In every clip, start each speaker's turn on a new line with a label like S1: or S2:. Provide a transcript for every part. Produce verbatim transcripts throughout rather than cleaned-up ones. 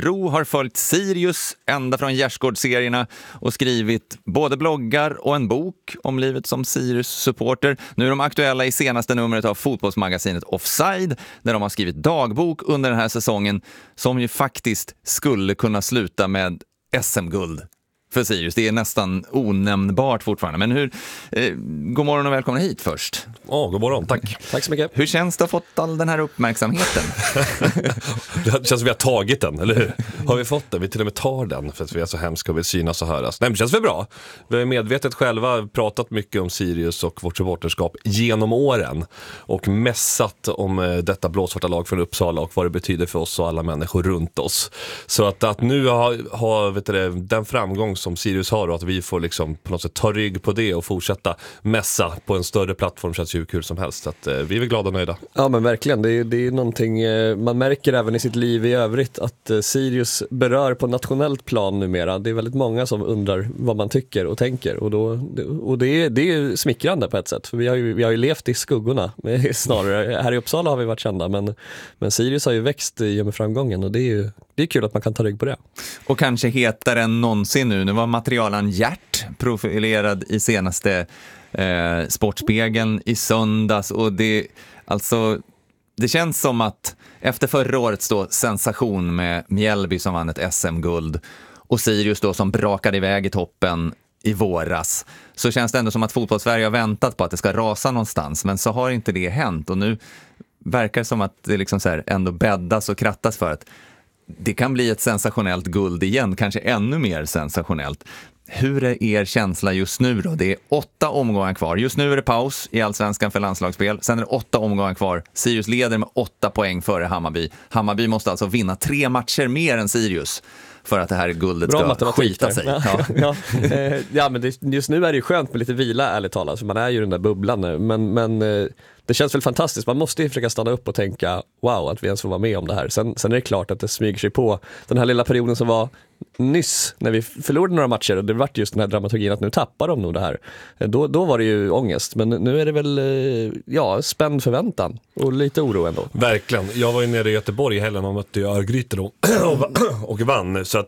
S1: Örebro har följt Sirius ända från Gärsgårdsserierna och skrivit både bloggar och en bok om livet som Sirius-supporter. Nu är de aktuella i senaste numret av fotbollsmagasinet Offside, där de har skrivit dagbok under den här säsongen som ju faktiskt skulle kunna sluta med S M-guld för Sirius. Det är nästan onämnbart fortfarande. Men hur, eh, god morgon och välkommen hit först.
S2: Ja, oh, god morgon, tack.
S3: Tack så mycket.
S1: Hur känns det att ha fått all den här uppmärksamheten?
S2: Det känns som vi har tagit den, eller hur? Har vi fått den? Vi till och med tar den för att vi är så hemska och vill synas och höras. Nej, men det känns väl bra. Vi har medvetet själva pratat mycket om Sirius och vårt supporterskap genom åren och mässat om detta blåsvarta lag från Uppsala och vad det betyder för oss och alla människor runt oss. Så att, att nu ha, ha vet du, den framgång som Sirius har och att vi får liksom på något sätt ta rygg på det och fortsätta mässa på en större plattform känns ju hur kul som helst. Så att, eh, vi är väl glada och nöjda.
S3: Ja, men verkligen. Det är, det är någonting eh, man märker även i sitt liv i övrigt att eh, Sirius berör på nationellt plan numera. Det är väldigt många som undrar vad man tycker och tänker och, då, och det, är, det är smickrande på ett sätt. För vi har ju, vi har ju levt i skuggorna snarare. Här i Uppsala har vi varit kända men, men Sirius har ju växt i och med framgången och det är ju det är kul att man kan ta rygg på det.
S1: Och kanske hetare än någonsin nu. Nu var materialen Hjärt profilerad i senaste eh, Sportspegeln i söndags. Och det, alltså, det känns som att efter förra årets då sensation med Mjällby som vann ett S M-guld och Sirius då som brakade iväg i toppen i våras, så känns det ändå som att fotbollssverige har väntat på att det ska rasa någonstans. Men så har inte det hänt och nu verkar det som att det liksom så här ändå bäddas och krattas för att det kan bli ett sensationellt guld igen, kanske ännu mer sensationellt. Hur är er känsla just nu då? Det är åtta omgångar kvar. Just nu är det paus i Allsvenskan för landslagsspel. Sen är det åtta omgångar kvar. Sirius leder med åtta poäng före Hammarby. Hammarby måste alltså vinna tre matcher mer än Sirius för att det här guldet
S3: Bra
S1: ska skita sig.
S3: Ja,
S1: ja.
S3: ja, eh, ja men det, just nu är det ju skönt med lite vila, ärligt talat, för man är ju den där bubblan nu. Men, men eh, det känns väl fantastiskt. Man måste ju försöka stanna upp och tänka wow, att vi ens får vara med om det här. Sen, sen är det klart att det smyger sig på den här lilla perioden som var nyss när vi förlorade några matcher och det var just den här dramaturgin att nu tappar de nog det här. Då, då var det ju ångest, men nu är det väl ja, spänd förväntan och lite oro ändå.
S2: Verkligen. Jag var ju nere i Göteborg i helgen och mötte Örgryte då och vann, så att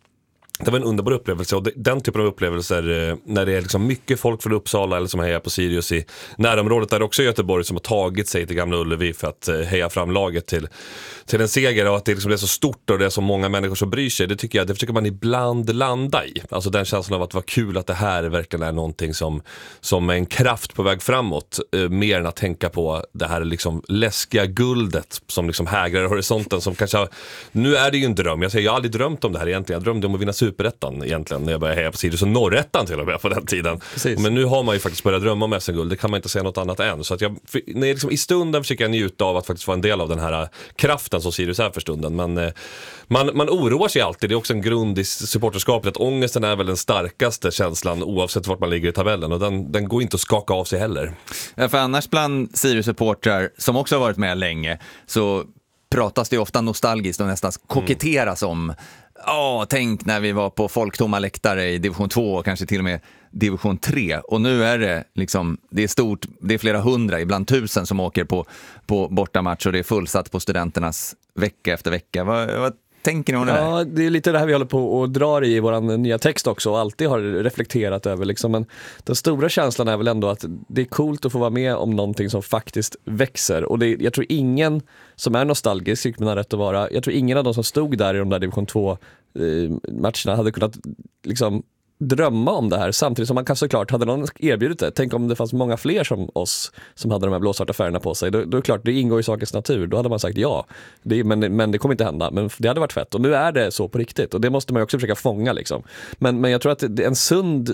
S2: det var en underbar upplevelse och den typen av upplevelser när det är liksom mycket folk från Uppsala eller som hejar på Sirius i närområdet där också i Göteborg som har tagit sig till Gamla Ullevi för att heja fram laget till, till en seger och att det liksom är så stort och det är så många människor som bryr sig, det tycker jag, det försöker man ibland landa i. Alltså den känslan av att det var kul att det här verkligen är någonting som, som är en kraft på väg framåt, eh, mer än att tänka på det här liksom läskiga guldet som liksom hägrar i horisonten som kanske har, nu är det ju en dröm, jag säger jag har aldrig drömt om det här egentligen, jag drömde om att vinna Superettan egentligen när jag började heja på Sirius och Norrettan till och med på den tiden. Precis. Men nu har man ju faktiskt börjat drömma om S M-guld, det kan man inte säga något annat än. Så att jag, när jag liksom, i stunden försöker jag njuta av att faktiskt vara en del av den här kraften som Sirius är för stunden. Men eh, man, man oroar sig alltid, det är också en grund i supporterskapet att ångesten är väl den starkaste känslan oavsett vart man ligger i tabellen och den, den går inte att skaka av sig heller.
S1: Ja, för annars bland Sirius-supportrar som också har varit med länge så pratas det ofta nostalgiskt och nästan koketteras mm. om ja, tänk när vi var på folktomma läktare i division två och kanske till och med division tre. Och nu är det liksom, det är stort, det är flera hundra, ibland tusen som åker på, på bortamatch och det är fullsatt på studenternas vecka efter vecka. Vad, vad tänker ni om det där?
S3: Ja, det är lite det här vi håller på och drar i våran nya text också och alltid har reflekterat över liksom. Men den stora känslan är väl ändå att det är coolt att få vara med om någonting som faktiskt växer och det, jag tror ingen som är nostalgisk, vilket man har rätt att vara, jag tror ingen av de som stod där i de där division två eh, matcherna hade kunnat liksom drömma om det här, samtidigt som man kan såklart, hade någon erbjudit det, tänk om det fanns många fler som oss som hade de här blåsvarta färgerna på sig, då, då är det klart, det ingår i sakens natur, då hade man sagt ja, det, men, men det kommer inte hända, men det hade varit fett och nu är det så på riktigt och det måste man ju också försöka fånga liksom. men, men jag tror att det är en sund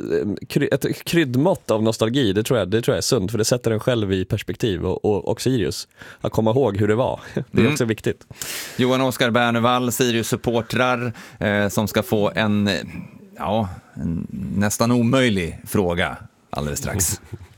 S3: ett kryddmått av nostalgi, det tror jag, det tror jag är sunt, för det sätter en själv i perspektiv och, och, och Sirius, att komma ihåg hur det var, det är mm. också viktigt.
S1: Johan Oskar Bernevall, Sirius-supportrar eh, som ska få en ja, en nästan omöjlig fråga alldeles strax.